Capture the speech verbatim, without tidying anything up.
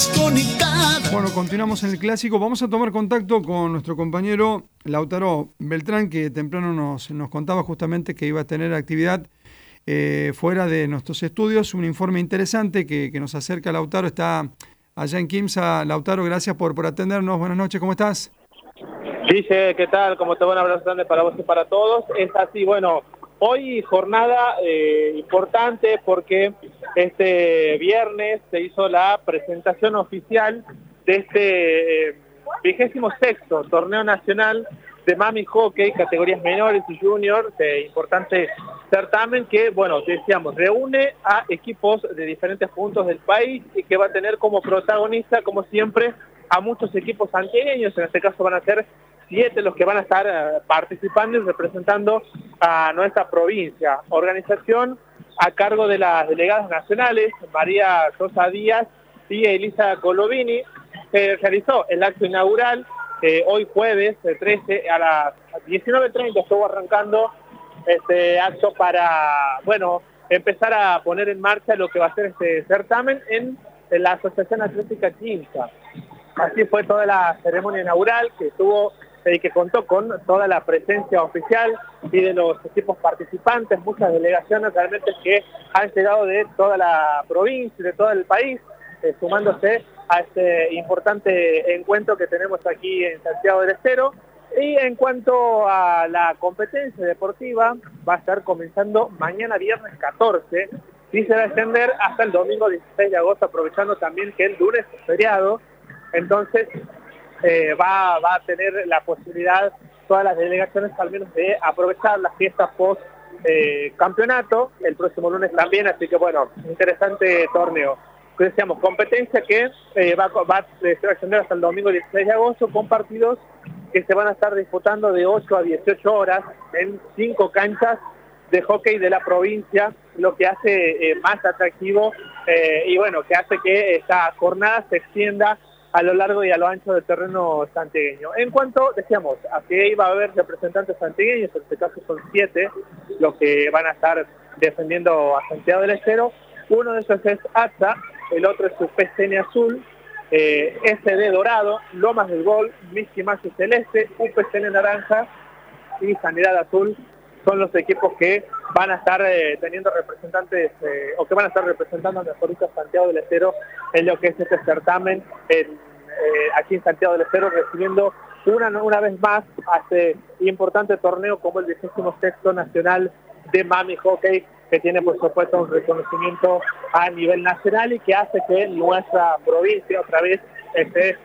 Bueno, continuamos en el clásico. Vamos a tomar contacto con nuestro compañero Lautaro Beltrán, que temprano nos, nos contaba justamente que iba a tener actividad eh, fuera de nuestros estudios. Un informe interesante que, que nos acerca Lautaro. Está allá en Quimsa. Lautaro, gracias por, por atendernos. Buenas noches, ¿cómo estás? Dice, ¿qué tal? ¿Cómo te van? Un abrazo grande para vos y para todos. Es así, bueno, hoy jornada eh, importante porque este viernes se hizo la presentación oficial de este eh, vigésimo sexto torneo nacional de Mami Hockey, categorías menores y juniors, eh, importante certamen que, bueno, decíamos, reúne a equipos de diferentes puntos del país y que va a tener como protagonista, como siempre, a muchos equipos santiagueños. En este caso van a ser siete los que van a estar uh, participando y representando a nuestra provincia. Organización a cargo de las delegadas nacionales, María Sosa Díaz y Elisa Colovini. Se realizó el acto inaugural eh, hoy jueves eh, trece a las diecinueve treinta, estuvo arrancando este acto para, bueno, empezar a poner en marcha lo que va a ser este certamen en, en la Asociación Atlética Quimsa. Así fue toda la ceremonia inaugural que tuvo y eh, que contó con toda la presencia oficial y de los equipos participantes, muchas delegaciones realmente que han llegado de toda la provincia, de todo el país, eh, sumándose a este importante encuentro que tenemos aquí en Santiago del Estero. Y en cuanto a la competencia deportiva, va a estar comenzando mañana viernes catorce y se va a extender hasta el domingo dieciséis de agosto, aprovechando también que el lunes es feriado. Entonces eh, va, va a tener la posibilidad todas las delegaciones al menos de aprovechar las fiestas post eh, campeonato el próximo lunes también, así que bueno, interesante torneo. Decíamos, competencia que eh, va, va, se va a extender hasta el domingo dieciséis de agosto con partidos que se van a estar disputando de ocho a dieciocho horas en cinco canchas de hockey de la provincia, lo que hace eh, más atractivo eh, y bueno, que hace que esta jornada se extienda a lo largo y a lo ancho del terreno santiagueño. En cuanto, decíamos, a que iba a haber representantes santiagueños, en este caso son siete los que van a estar defendiendo a Santiago del Estero. Uno de ellos es A T S A, el otro es su P C N Azul, eh, S D Dorado, Lomas del Gol, Mickey Macho Celeste, U P C N Naranja y Sanidad Azul. Son los equipos que van a estar eh, teniendo representantes, eh, o que van a estar representando a Mejorista Santiago del Estero en lo que es este certamen en, eh, aquí en Santiago del Estero, recibiendo una, una vez más a este importante torneo como el vigésimo sexto nacional de Mami Hockey, que tiene por supuesto un reconocimiento a nivel nacional y que hace que nuestra provincia otra vez esté